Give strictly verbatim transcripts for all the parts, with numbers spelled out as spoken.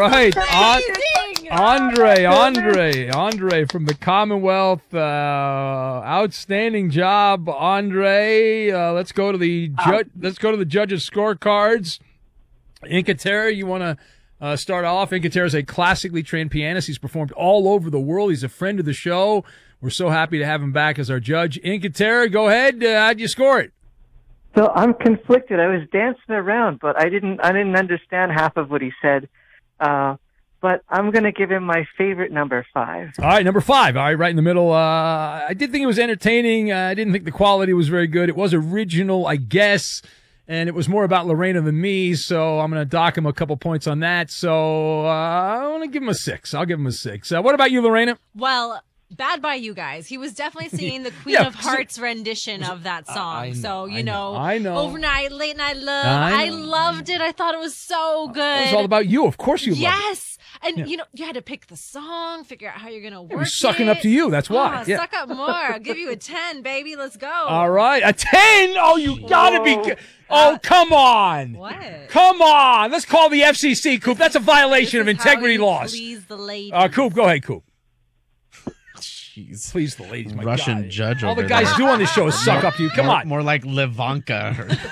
right. On, Andre, Andre, Andre from the Commonwealth. Uh, outstanding job, Andre. Uh, let's go to the ju- Let's go to the judges' scorecards. Incaterra, you want to uh, start off? Incaterra is a classically trained pianist. He's performed all over the world. He's a friend of the show. We're so happy to have him back as our judge. Incaterra, go ahead. Uh, how'd you score it? So I'm conflicted. I was dancing around, but I didn't. I didn't understand half of what he said. Uh, but I'm going to give him my favorite number five. All right, number five. All right, right in the middle. Uh, I did think it was entertaining. Uh, I didn't think the quality was very good. It was original, I guess, and it was more about Lorena than me, so I'm going to dock him a couple points on that. So uh, I'm going to give him a six. I'll give him a six. Uh, what about you, Lorena? Well, bad by you guys. He was definitely singing the Queen Yeah, of Hearts rendition of that song. I know, so, you I know, know, I know. overnight, late night love. I I, know, loved it. I thought it was so good. It was all about you. Of course you loved it. Yes. And, Yeah. you know, you had to pick the song, figure out how you're going to work It was sucking it. up to you. That's why. Oh, Yeah. Suck up more. I'll give you a ten, baby. Let's go. All right, a ten. Oh, you gotta be. Whoa. Oh, come on. What? Come on. Let's call the F C C, Coop. That's a violation This of is how integrity you laws. Please the lady. Uh, Coop, go ahead, Coop. Jeez. Please, the ladies. My Russian God. judge All over the guys there. do on this show is suck up to you. Come more, on. More like Livanka.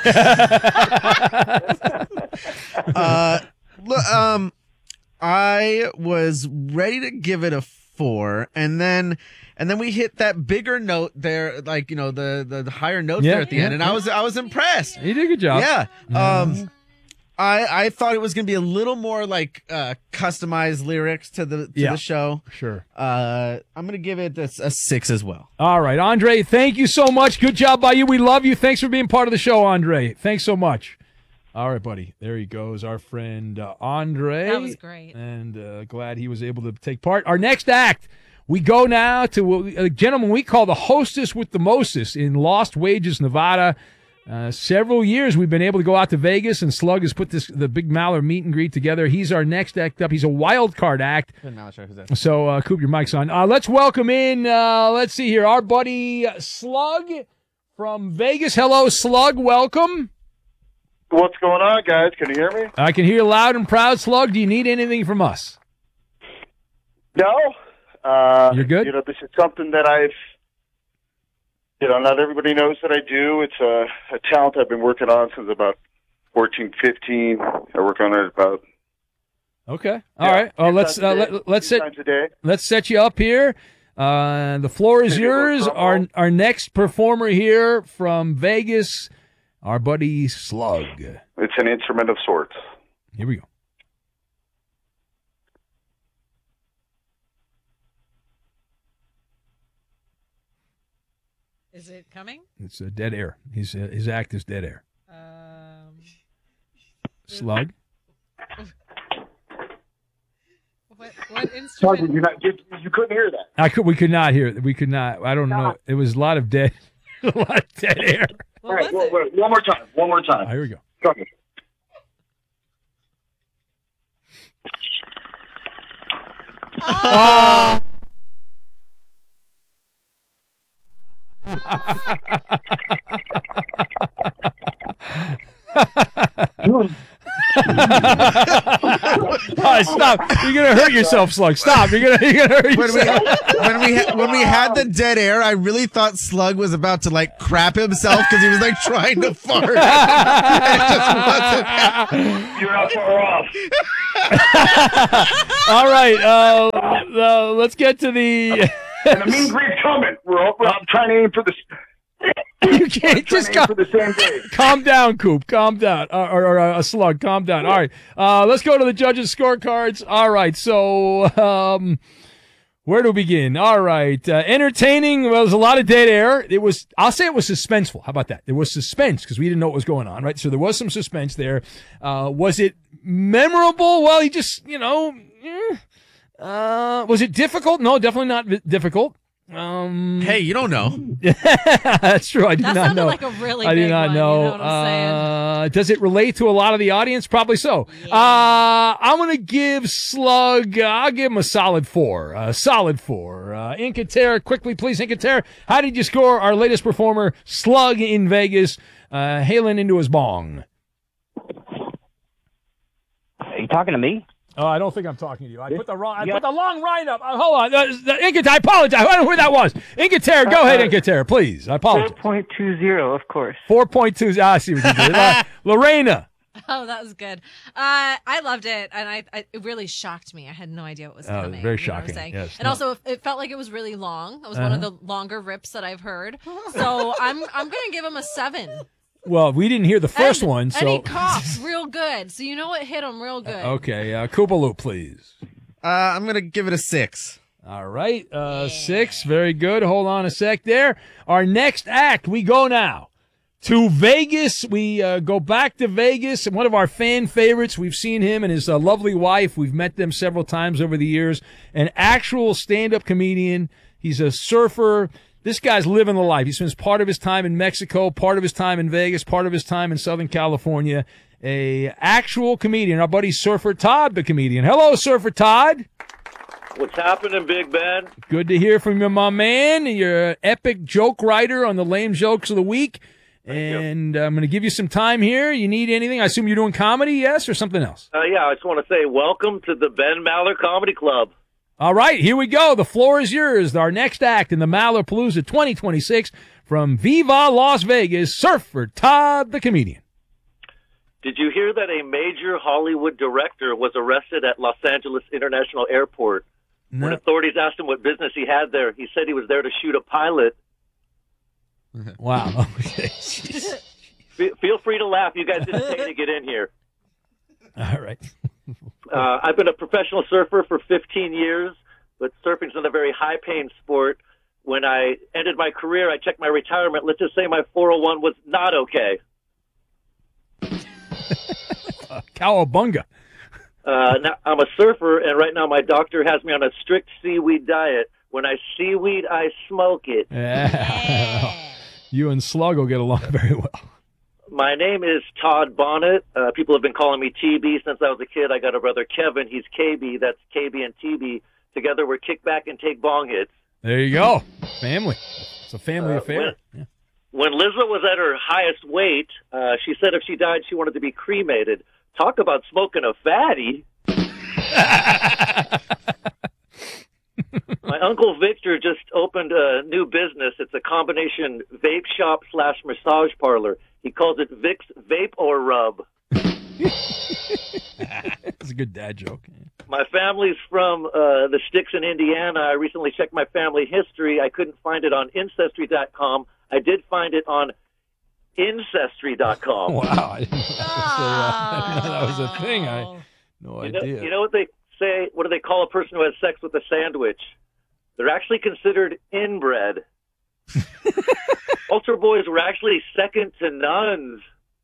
uh, look, um, I was ready to give it a four, and then and then we hit that bigger note there, like you know the the, the higher note Yeah, there at the yeah, end, and I was I was impressed. You did a good job. Yeah. Um, I I thought it was gonna be a little more like uh customized lyrics to the to Yeah. the show. Sure. Uh, I'm gonna give it a, a six as well. All right, Andre, thank you so much. Good job by you. We love you. Thanks for being part of the show, Andre. Thanks so much. All right, buddy. There he goes, our friend uh, Andre. That was great. And uh, glad he was able to take part. Our next act, we go now to a gentleman we call the hostess with the mostest in Lost Wages, Nevada. Uh, several years we've been able to go out to Vegas, and Slug has put this the Big Mallard meet and greet together. He's our next act up. He's a wild card act. So, uh, Coop, your mic's on. Uh, let's welcome in, uh, let's see here, our buddy Slug from Vegas. Hello, Slug. Welcome. What's going on, guys? Can you hear me? I can hear you loud and proud, Slug. Do you need anything from us? No. Uh, You're good? You know, this is something that I've, you know, not everybody knows that I do. It's a, a talent I've been working on since about fourteen, fifteen. I work on it about Okay. All Yeah, right. Well, two let's times a uh, day, let, let's two set times a day. let's set you up here. Uh, the floor is Maybe a little yours. trouble. Our our next performer here from Vegas, our buddy Slug. It's an instrument of sorts. Here we go. Is it coming? It's uh, dead air. His uh, his act is dead air. Um, Slug. what what Sorry, instrument? you not you, you couldn't hear that. I could. We could not hear it. We could not. I don't know. It was a lot of dead, a lot of dead air. What All right, was well, it? wait, one more time. One more Ah, time. here we go. Sorry. Oh. Ah, stop! You're gonna hurt yourself, Slug. Stop! You're gonna you're gonna hurt When we yourself. when we ha- when we had the dead air, I really thought Slug was about to like crap himself because he was like trying to fart. It just wasn't happening. You're not far off. All right, uh, uh, let's get to the. And the mean greet's coming. We're, all, we're I'm trying to aim for the You can't just trying to go. aim for the same day. Calm down, Coop. Calm down. Uh, or, or uh, a Slug. Calm down. All right. Uh, let's go to the judges' scorecards. All right. So, um, where to begin? All right. Uh, entertaining. Well, there's a lot of dead air. It was, I'll say it was suspenseful. How about that? There was suspense because we didn't know what was going on, right? So there was some suspense there. Uh, was it memorable? Well, he just, you know, eh. uh, was it difficult? No, definitely not vi- difficult. Um, Hey, you don't know. that's true. I do That not sounded know. like a really I do big not one, know. you know what I'm uh, does it relate to a lot of the audience? Probably so. Uh, I'm going to give Slug, uh, I'll give him a solid four. A solid four. Uh, Incaterra, quickly, please. Incaterra, how did you score our latest performer, Slug in Vegas, uh, hailing into his bong? Are you talking to me? Oh, I don't think I'm talking to you. I put the wrong. I Yeah. put the long line up. Uh, hold on, uh, the Incater. I apologize. I don't know who that was. Incater, go Uh, ahead, uh, Incater, please. I Four apologize. point two zero, of course. Four point two. Ah, I see what you did. Uh, Lorena. Oh, that was good. Uh, I loved it, and I, I it really shocked me. I had no idea what was Oh, it was coming. very you know what I'm shocking. saying? Yes, and no. also, it felt like it was really long. It was one of Uh-huh. the longer rips that I've heard. So I'm I'm gonna give him a seven. Well, we didn't hear the first and, one, so and he coughs real good, so you know what hit him real good. okay. Uh, Koopaloo, please. Uh, I'm gonna give it a six. All right, uh, six. Very good. Hold on a sec there. Our next act, we go now to Vegas. We uh, go back to Vegas. One of our fan favorites. We've seen him and his uh, lovely wife. We've met them several times over the years. An actual stand-up comedian. He's a surfer. This guy's living the life. He spends part of his time in Mexico, part of his time in Vegas, part of his time in Southern California. A actual comedian. Our buddy Surfer Todd, the comedian. Hello, Surfer Todd. What's happening, Big Ben? Good to hear from you, my man. You're an epic joke writer on the lame jokes of the week. And I'm going to give you some time here. You need anything? I assume you're doing comedy, yes, or something else? Uh, yeah, I just want to say welcome to the Ben Maller Comedy Club. All right, here we go. The floor is yours. Our next act in the Mallerpalooza twenty twenty-six from Viva Las Vegas, Surfer Todd, the comedian. Did you hear that a major Hollywood director was arrested at Los Angeles International Airport? When No. authorities asked him what business he had there, he said he was there to shoot a pilot. Wow. Okay. Fe- Feel free to laugh. You guys didn't pay to get in here. All right. Uh, I've been a professional surfer for fifteen years, but surfing's not a very high-paying sport. When I ended my career, I checked my retirement. Let's just say my four oh one was not okay. Uh, Cowabunga. Uh, now, I'm a surfer, and right now my doctor has me on a strict seaweed diet. When I seaweed, I smoke it. Yeah. You and Slug will get along very well. My name is Todd Bonnet. Uh, people have been calling me T B since I was a kid. I got a brother, Kevin. He's K B. That's K B and T B. Together, we're kick back and take bong hits. There you go. Family. It's a family Uh, affair. Yeah. When Lizzo was at her highest weight, uh, she said if she died, she wanted to be cremated. Talk about smoking a fatty. My Uncle Victor just opened a new business. It's a combination vape shop slash massage parlor. He calls it Vic's Vape or Rub. It's a good dad joke. My family's from uh, the sticks in Indiana. I recently checked my family history. I couldn't find it on Ancestry dot com. I did find it on Ancestry dot com. Wow. I didn't know that was a, uh, I didn't know that was a thing. I no You know, idea. you know what they say? What do they call a person who has sex with a sandwich? They're actually considered inbred. Ultra boys were actually second to nuns.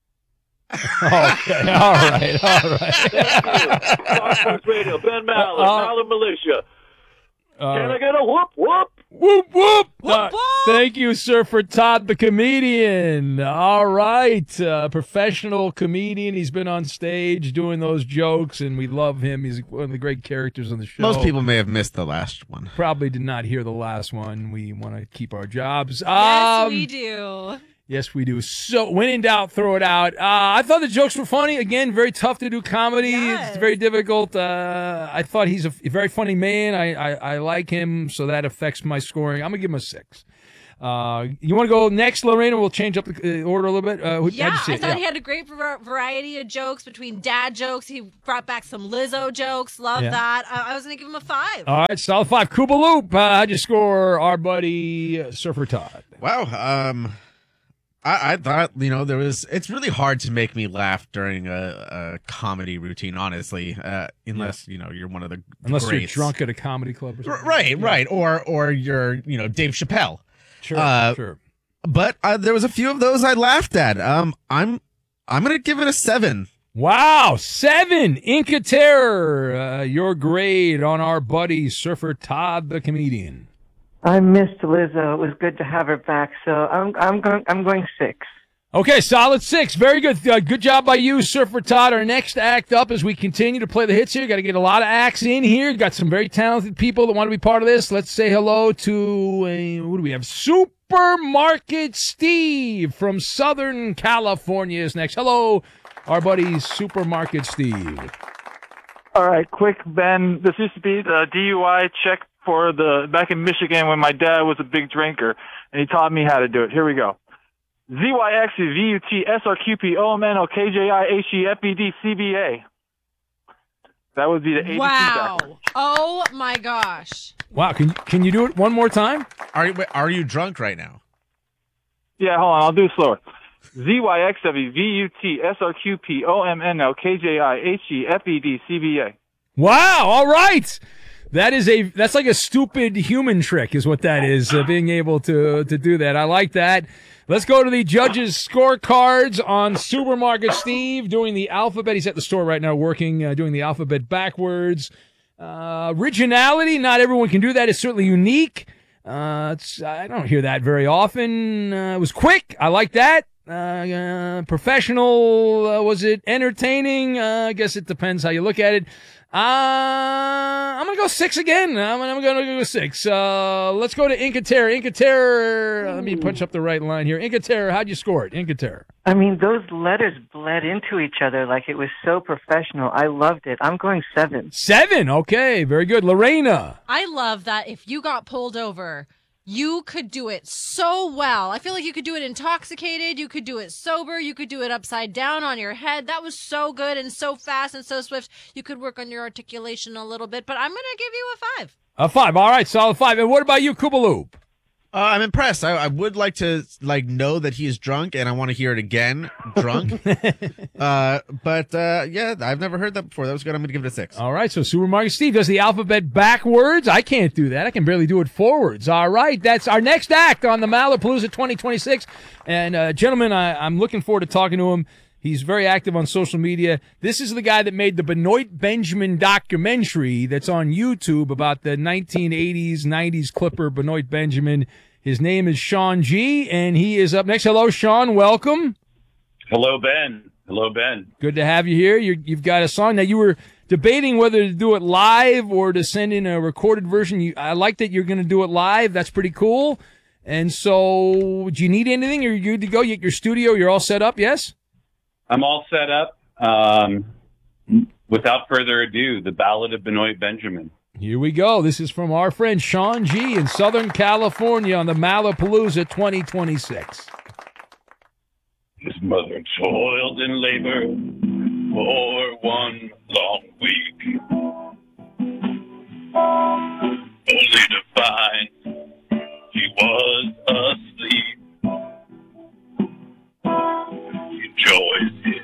Okay. All right. All right. Fox Sports Radio, Ben Maller, Uh, uh, Maller Militia. All Can I right. get a whoop whoop? Whoop, whoop. Whoop, Uh, whoop. Thank you, sir, for Todd the comedian. All right. Uh, professional comedian. He's been on stage doing those jokes, and we love him. He's one of the great characters on the show. Most people may have missed the last one. probably did not hear the last one. We want to keep our jobs. Yes, Um, we do. Yes, we do. So, when in doubt, throw it out. Uh, I thought the jokes were funny. Again, very tough to do comedy. Yes. It's very difficult. Uh, I thought he's a, f- a very funny man. I, I, I like him, so that affects my scoring. I'm going to give him a six. Uh, you want to go next, Lorena? We'll change up the uh, order a little bit. Uh, who- how'd Yeah, you see I it? thought Yeah. he had a great var- variety of jokes between dad jokes. He brought back some Lizzo jokes. Love Yeah. that. I, I was going to give him a five. All right, solid five. Koopa Loop. Uh, how'd you score our buddy uh, Surfer Todd? Wow. Um, I, I thought, you know, there was, it's really hard to make me laugh during a, a comedy routine, honestly, uh, unless, you know, you're one of the Unless you're greats. drunk at a comedy club or something. R- Right, right. Or, or you're, you know, Dave Chappelle. Sure, Uh, sure. But uh, there was a few of those I laughed at. Um, I'm, I'm going to give it a seven. Wow, seven. Inca Terror, uh, your grade on our buddy Surfer Todd the comedian. I missed Lizzo. It was good to have her back. So I'm I'm going I'm going six. Okay, solid six. Very good. Uh, good job by you, Surfer Todd. Our next act up as we continue to play the hits here. Got to get a lot of acts in here. Got some very talented people that want to be part of this. Let's say hello to, uh, what do we have? Supermarket Steve from Southern California is next. Hello, our buddy Supermarket Steve. All right, quick, Ben. This used to be the D U I check for the back in Michigan when my dad was a big drinker, and he taught me how to do it. Here we go. Z Y X V U T S R Q P O M N O K J I H E F E D C B A. That would be the A B C Wow. backwards. Oh my gosh. Wow. Can can you do it one more time? Are you, wait, are you drunk right now? Yeah, hold on. I'll do it slower. Z Y X W V U T S R Q P O M N O K J I H E F E D C B A. Wow. All right. That is a that's like a stupid human trick, is what that is. Uh, being able to to do that. I like that. Let's go to the judges' scorecards on Supermarket Steve doing the alphabet. He's at the store right now working, uh, doing the alphabet backwards. Uh, originality, not everyone can do that. It's certainly unique. Uh, it's, I don't hear that very often. Uh, it was quick. I like that. Uh, uh professional, uh, was it entertaining? Uh, I guess it depends how you look at it. Uh, I'm gonna go six again. I'm, I'm gonna go six. Uh, let's go to Inca Terror. Inca Terror, let me punch up the right line here. Inca Terror, how'd you score it? Inca Terror. I mean, those letters bled into each other like it was so professional. I loved it. I'm going seven. Seven, okay, very good. Lorena. I love that if you got pulled over, you could do it so well. I feel like you could do it intoxicated. You could do it sober. You could do it upside down on your head. That was so good and so fast and so swift. You could work on your articulation a little bit, but I'm going to give you a five. A five, all right, solid five. And what about you, Kubaloop? Uh, I'm impressed. I, I would like to like know that he's drunk, and I want to hear it again, drunk. uh, but uh, yeah, I've never heard that before. That was good. I'm going to give it a six. All right, so Supermarket Steve does the alphabet backwards. I can't do that. I can barely do it forwards. All right, that's our next act on the Malapalooza twenty twenty-six. And uh, gentlemen, I, I'm looking forward to talking to him. He's very active on social media. This is the guy that made the Benoit Benjamin documentary that's on YouTube about the nineteen eighties, nineties Clipper Benoit Benjamin. His name is Sean G, and he is up next. Hello, Sean. Welcome. Hello, Ben. Hello, Ben. Good to have you here. You're, you've got a song. Now, you were debating whether to do it live or to send in a recorded version. You, I like that you're going to do it live. That's pretty cool. And so, do you need anything? Are you good to go? You at your studio? You're all set up, yes? I'm all set up. Um, without further ado, the Ballad of Benoit Benjamin. Here we go. This is from our friend Sean G in Southern California on the Malapalooza twenty twenty-six. His mother toiled in labor for one long week, only to find he was asleep. He enjoys his